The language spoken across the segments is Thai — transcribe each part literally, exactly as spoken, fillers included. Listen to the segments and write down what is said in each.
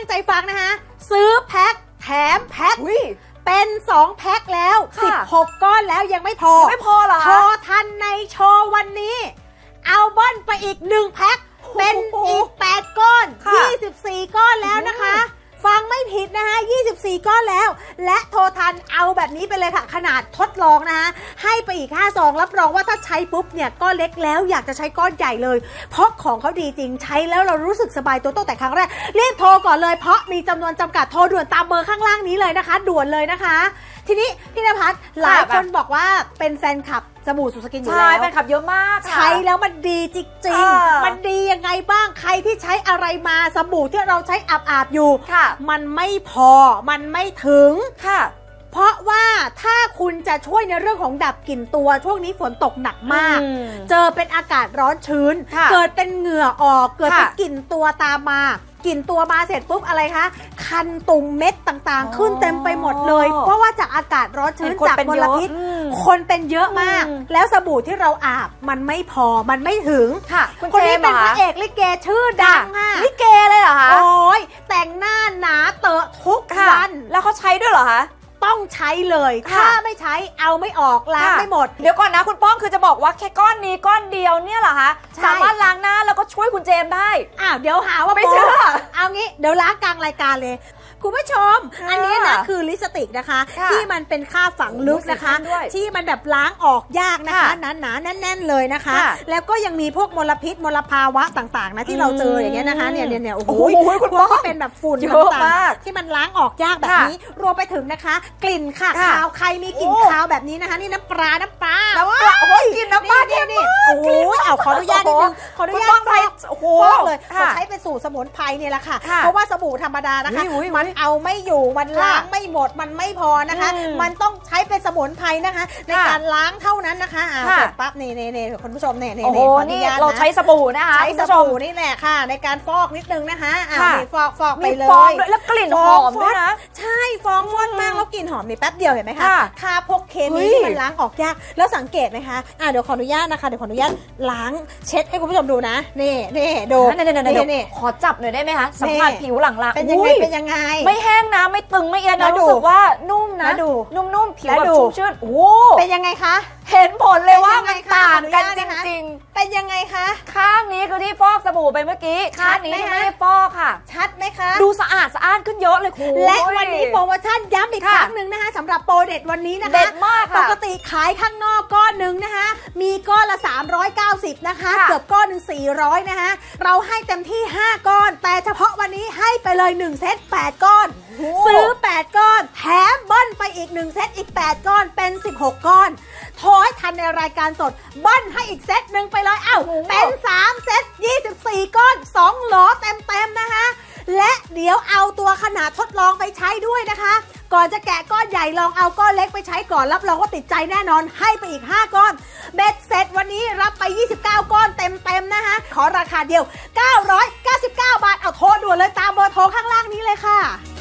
ใจฟังนะคะซื้อแพ็คแถมแพ็คเป็นสองแพ็คแล้วสิบหกก้อนแล้วยังไม่พอยังไม่พอเหรอพอทันในโชว์วันนี้เอาเบิ้ลไปอีกหนึ่งแพ็คเป็นอีกแปดก้อนยี่สิบสี่ก้อนแล้วนะคะฟังไม่ผิดนะคะยี่สิบสี่ก้อนแล้วและโทรทันเอาแบบนี้ไปเลยค่ะขนาดทดลองนะคะให้ไปอีกห้าซองรับรองว่าถ้าใช้ปุ๊บเนี่ยก้อนเล็กแล้วอยากจะใช้ก้อนใหญ่เลยเพราะของเขาดีจริงใช้แล้วเรารู้สึกสบายตัวตั้งแต่ครั้งแรกรีบโทรก่อนเลยเพราะมีจำนวนจำกัดโทรด่วนตามเบอร์ข้างล่างนี้เลยนะคะด่วนเลยนะคะทีนี้พี่ณภัสหลายคนบอกว่าเป็นแฟนคลับสบู่สุสกินอยู่แล้วใช่แฟนคลับเยอะมากใช้แล้วมันดีจริงๆมันดียังไงบ้างใครที่ใช้อะไรมาสบู่ที่เราใช้อาบอาบอยู่มันไม่พอมันไม่ถึงค่ะเพราะว่าถ้าคุณจะช่วยในเรื่องของดับกลิ่นตัวช่วงนี้ฝนตกหนักมากเจอเป็นอากาศร้อนชื้นเกิดเป็นเหงื่อออกเกิดเป็นกลิ่นตัวตามมากลิ่นตัวมาเสร็จปุ๊บอะไรคะคันตุ่มเม็ดต่างๆขึ้นเต็มไปหมดเลยเพราะว่าจากอากาศร้อนชื้นจากมลพิษคนเป็นเยอะมากแล้วสบู่ที่เราอาบมันไม่พอมันไม่ถึงคนนี้เป็นพระเอกลิเกชื่อดังอ่ะลิเกเลยเหรอคะโอ้ยแต่งหน้าหนาเตอะทุกวันแล้วเขาใช้ด้วยเหรอคะต้องใช้เลยถ้าไม่ใช้เอาไม่ออกล้างไม่หมดเดี๋ยวก่อนนะคุณป้องคือจะบอกว่าแค่ก้อนนี้ก้อนเดียวเนี่ยเหรอคะสามารถล้างหน้าแล้วก็ช่วยคุณเจมได้อ้าวเดี๋ยวหาว่าไม่เชื่อเอางี้เดี๋ยวล้างกลางรายการเลยคุณผู้ชมอันนี้นะคือลิปสติกนะคะที่มันเป็นค่าฝังลึกนะคะที่มันแบบล้างออกยากนะคะหนาๆแน่นๆเลยนะคะแล้วก็ยังมีพวกมลพิษมลภาวะต่างๆนะที่เราเจออย่างเงี้ยนะคะเนี่ยเนี่ยโอ้โหคุณพวกที่เป็นแบบฝุ่นต่างๆที่มันล้างออกยากแบบนี้รวมไปถึงนะคะกลิ่นค่ะคาวใครมีกลิ่นคาวแบบนี้นะคะนี่น้ำปลาน้ำปลาน้ำปลาโอ้ยกลิ่นน้ำปลานี่นี่โอ้โหเอาขออนุญาตนิดนึงขออนุญาตฟอกโอ้โหเลยเขาใช้เป็นสูตรสมุนไพรเนี่ยแหละค่ะเพราะว่าสบู่ธรรมดานะคะมันเอาไม่อยู่มันล้างไม่หมดมันไม่พอนะคะมันต้องใช้เป็นสมุนไพรนะคะในการล้างเท่านั้นนะคะอ่าเสร็จปั๊บนี่นี่นี่คุณผู้ชมเนี่ยนี่ขออนุญาตเราใช้สบู่นะคะใช้สบู่นี่แหละค่ะในการฟอกนิดนึงนะคะอ่าฟอกฟอกไปเลยแล้วกลิ่นหอมด้วยนะใช่ฟองฟอดมากแล้วกลิ่นหอมนี่แป๊บเดียวเห็นไหมคะค่าพวกเคมีที่มันล้างออกยากแล้วสังเกตไหมคะอ่าเดี๋ยวขออนุญาตนะคะเดี๋ยวขออนุญาตล้างเช็ดให้คุณผู้ชมดูนะนี่นี่ดูนี่ขอจับหน่อยได้ไหมคะสัมผัสผิวหลังๆเป็นยังไงเป็นยังไงไม่แห้งนะไม่ตึงไม่เอียดนะรู้สึกว่านุ่มนะนุ่มๆผิวแบบชุ่มชื่นโอ้เป็นยังไงคะเห็นผลเลยว่ามันต่างกันจริงๆเป็นยังไงคะข้างนี้คือที่ฟอกสบู่ไปเมื่อกี้ข้างนี้ยังไม่ได้ฟอกค่ะชัดไหมคะดูสะอาดสะอ้านขึ้นเยอะเลยคุณและวันนี้โปรโมชั่นย้ำอีกครั้งหนึ่งนะคะสำหรับโปรเด็ดวันนี้นะคะเด็ดมากปกติขายข้างนอกก้อนหนึ่งนะคะมีก้อนละสามร้อยเก้าสิบนะคะเกือบก้อนหนึ่งสี่ร้อยนะคะเราให้เต็มที่ห้าก้อนแต่เฉพาะวันนี้ให้ไปเลยหนึ่งเซตแปดก้อนซื้อแปดก้อนแถมเบิ้ลไปอีกหนึ่งเซตอีกแปดก้อนเป็นสิบหกก้อนโทรให้ทันในรายการสดเบิ้ลให้อีกเซตหนึ่งไปเลยเอ้าเป็นสามเซตยี่สิบสี่ก้อนสองโหลเต็มๆนะคะและเดี๋ยวเอาตัวขนาดทดลองไปใช้ด้วยนะคะก่อนจะแกะก้อนใหญ่ลองเอาก้อนเล็กไปใช้ก่อนรับรองว่าติดใจแน่นอนให้ไปอีกห้าก้อนเบ็ดเสร็จวันนี้รับไปยี่สิบเก้าก้อนเต็มๆนะคะขอราคาเดียวเก้าร้อยเก้าสิบเก้าบาทเอาโทรด่วนเลยตามเบอร์โทรข้างล่างนี้เลยค่ะ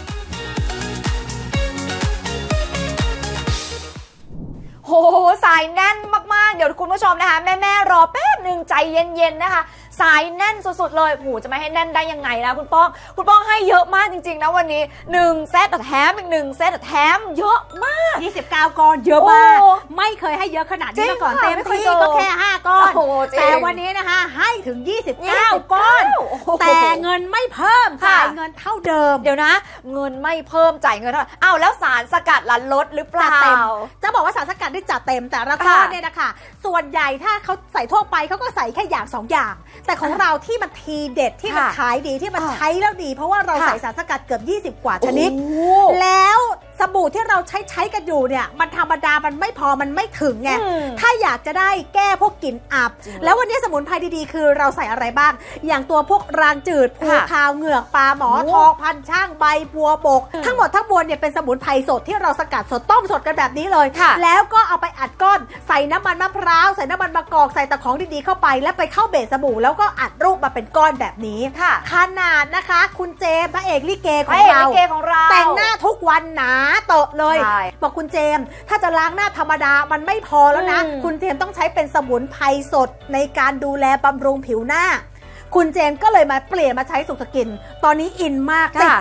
โหสายแน่นมากๆเดี๋ยวคุณผู้ชมนะคะแม่ๆรอแป๊บหนึ่งใจเย็นๆนะคะสายแน่นสุดๆเลยโหจะไม่ให้แน่นได้ยังไงนะคุณป้องคุณป้องให้เยอะมากจริงๆนะวันนี้หนึ่งเซตแถมอีกหนึ่งเซตแถมเยอะมากยี่สิบเก้าก้อนเยอะมากไม่เคยให้เยอะขนาดนี้มาก่อนเต็มที่ก็แค่ห้าก้อนแต่วันนี้นะคะให้ถึงยี่สิบเก้าก้อนแต่เงินไม่เพิ่มจ่ายเงินเท่าเดิมเดี๋ยวนะเงินไม่เพิ่มจ่ายเงินเท่าอ้าวแล้วสารสกัดล่ะลดหรือเปล่าจะบอกว่าสารสกัดได้จัดเต็มแต่ละก้อนเนี่ยนะคะส่วนใหญ่ถ้าเขาใส่ทั่วไปเขาก็ใส่แค่อย่างสองอย่างแต่ของเราที่มันทีเด็ดที่มันขายดีที่มันใช้แล้วดีเพราะว่าเราใส่สารสกัดเกือบยี่สิบกว่าชนิดแล้วสบู่ที่เราใช้ใช้กันอยู่เนี่ยมันธรรมดามันไม่พอมันไม่ถึงไงถ้าอยากจะได้แก้พวกกลิ่นอับแล้ววันนี้สมุนไพรดีๆคือเราใส่อะไรบ้างอย่างตัวพวกรางจืดภูคาวเหงือกปลาหมอทองพันช่างใบบัวบกทั้งหมดทั้งมวลเนี่ยเป็นสมุนไพรสดที่เราสกัดสดต้มสดกันแบบนี้เลยแล้วก็เอาไปอัดก้อนใส่น้ำมันมะพร้าวใส่น้ำมันมะกอกใส่ตะของดีๆเข้าไปแล้วไปเข้าเบสสบู่แล้วก็อัดรูปมาเป็นก้อนแบบนี้ขนาดนะคะคุณเจมพระเอกลิเกของเราแต่งหน้าทุกวันหนาเตอะเลยบอกคุณเจมถ้าจะล้างหน้าธรรมดามันไม่พอแล้วนะคุณเจมต้องใช้เป็นสมุนไพรสดในการดูแลบำรุงผิวหน้าคุณเจมก็เลยมาเปลี่ยนมาใช้สุขสกินตอนนี้อินมากติด